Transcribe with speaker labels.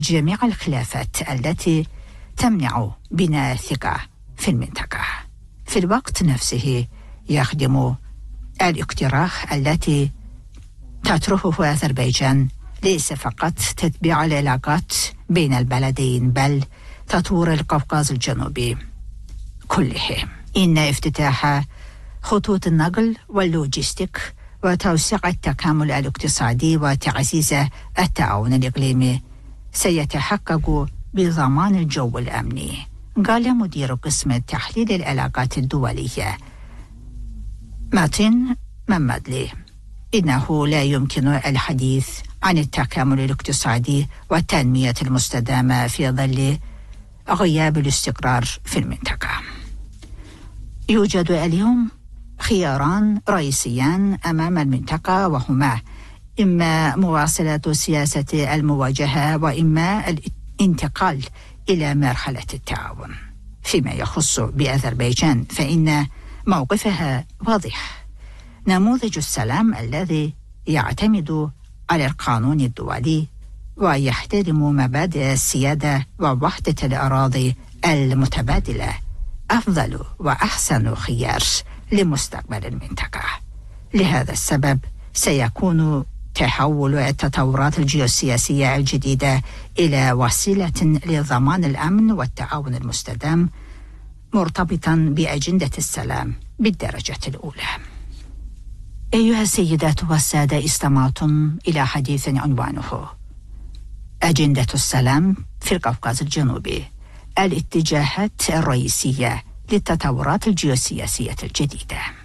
Speaker 1: جميع الخلافات التي تمنع بناء الثقة في المنطقة. في الوقت نفسه يخدم الاقتراح التي تطرحه أذربيجان ليس فقط تتبيع العلاقات بين البلدين، بل تطوير القوقاز الجنوبي كله. إن افتتاح خطوط النقل واللوجستيك وتوسيع التكامل الاقتصادي وتعزيز التعاون الإقليمي سيتحقق بضمان الجو الأمني، قال مدير قسم تحليل العلاقات الدولية ماتين ممدلي. إنه لا يمكن الحديث عن التكامل الاقتصادي والتنمية المستدامة في ظل غياب الاستقرار في المنطقة. يوجد اليوم خياران رئيسيان أمام المنطقة، وهما إما مواصلة سياسة المواجهة وإما الانتقال إلى مرحلة التعاون. فيما يخص بأذربيجان فإن موقفها واضح: نموذج السلام الذي يعتمد على القانون الدولي ويحترم مبادئ السيادة ووحدة الأراضي المتبادلة أفضل وأحسن خيار لمستقبل المنطقة. لهذا السبب سيكون تحول التطورات الجيوسياسية الجديدة إلى وسيلة لضمان الأمن والتعاون المستدام مرتبطا بأجندة السلام بالدرجة الأولى. أيها السيدات والسادة، استمعتم إلى حديث عنوانه أجندة السلام في القوقاز الجنوبي، الاتجاهات الرئيسية للتطورات الجيوسياسية الجديدة.